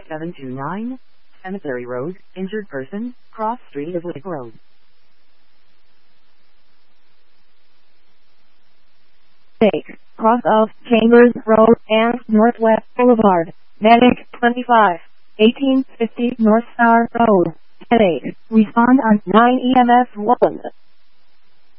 729. Cemetery Road, injured person, cross street of Lake Road. Take, cross of Chambers Road and Northwest Boulevard, Medic 25, 1850 North Star Road, headache, respond on 9 EMS 1.